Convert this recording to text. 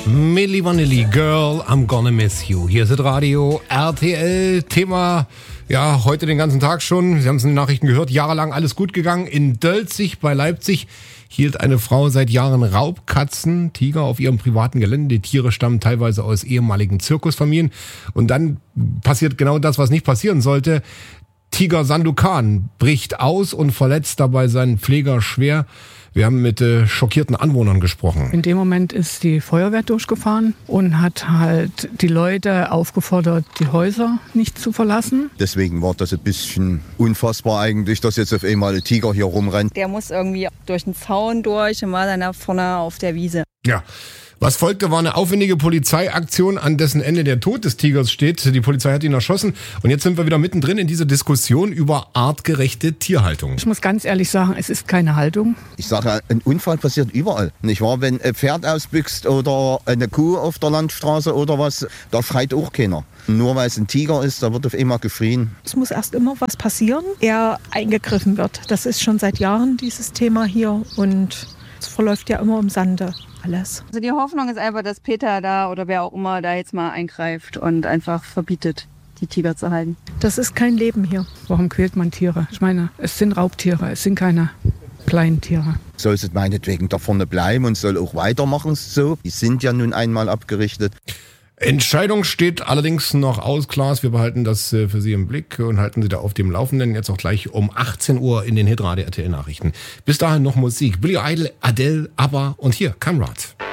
Milli Vanilli, Girl, I'm gonna miss you. Hier ist das Radio RTL. Thema, ja, heute den ganzen Tag schon. Sie haben es in den Nachrichten gehört. Jahrelang alles gut gegangen. In Dölzig bei Leipzig hielt eine Frau seit Jahren Raubkatzen, Tiger auf ihrem privaten Gelände. Die Tiere stammen teilweise aus ehemaligen Zirkusfamilien. Und dann passiert genau das, was nicht passieren sollte. Tiger Sandokan bricht aus und verletzt dabei seinen Pfleger schwer. Wir haben mit schockierten Anwohnern gesprochen. In dem Moment ist die Feuerwehr durchgefahren und hat halt die Leute aufgefordert, die Häuser nicht zu verlassen. Deswegen war das ein bisschen unfassbar eigentlich, dass jetzt auf einmal ein Tiger hier rumrennt. Der muss irgendwie durch den Zaun durch und war dann da vorne auf der Wiese. Ja. Was folgte, war eine aufwendige Polizeiaktion, an dessen Ende der Tod des Tigers steht. Die Polizei hat ihn erschossen. Und jetzt sind wir wieder mittendrin in dieser Diskussion über artgerechte Tierhaltung. Ich muss ganz ehrlich sagen, es ist keine Haltung. Ich sage, ein Unfall passiert überall. Nicht wahr? Wenn ein Pferd ausbüchst oder eine Kuh auf der Landstraße oder was, da schreit auch keiner. Nur weil es ein Tiger ist, da wird auf einmal geschrien. Es muss erst immer was passieren, ehe eingegriffen wird. Das ist schon seit Jahren dieses Thema hier und es verläuft ja immer im Sande. Alles. Also die Hoffnung ist einfach, dass Peter da oder wer auch immer da jetzt mal eingreift und einfach verbietet, die Tiger zu halten. Das ist kein Leben hier. Warum quält man Tiere? Ich meine, es sind Raubtiere, es sind keine kleinen Tiere. Soll es meinetwegen da vorne bleiben und soll auch weitermachen so? Die sind ja nun einmal abgerichtet. Entscheidung steht allerdings noch aus, Klaas. Wir behalten das für Sie im Blick und halten Sie da auf dem Laufenden. Jetzt auch gleich um 18 Uhr in den Hitradio RTL Nachrichten. Bis dahin noch Musik. Billy Idol, Adele, ABBA und hier, Kamrat.